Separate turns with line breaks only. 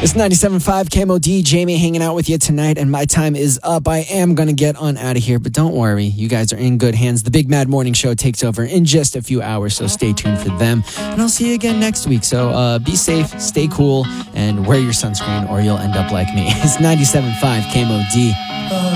It's 97.5 KMOD. Jamie hanging out with you tonight, and my time is up. I am going to get on out of here, but don't worry. You guys are in good hands. The Big Mad Morning Show takes over in just a few hours, so stay tuned for them. And I'll see you again next week. So be safe, stay cool, and wear your sunscreen, or you'll end up like me. It's 97.5 KMOD.